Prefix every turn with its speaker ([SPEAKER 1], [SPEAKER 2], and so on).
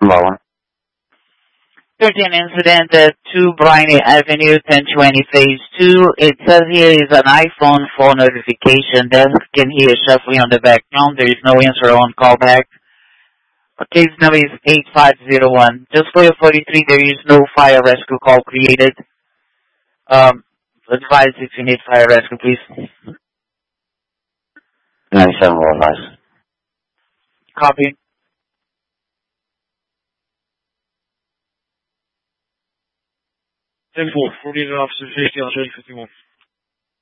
[SPEAKER 1] bawang.
[SPEAKER 2] 13 incident at 2 Bryony Avenue, 1020 Phase 2. It says here is an iPhone phone notification. Desk can hear shuffling on the background. There is no answer on callback. Case number is 8501. Just for your 43, there is no fire rescue call created. Advise if you need fire rescue, please.
[SPEAKER 1] 97 will advise.
[SPEAKER 2] Copy.
[SPEAKER 3] 10-4, 48 officer, safety on 51.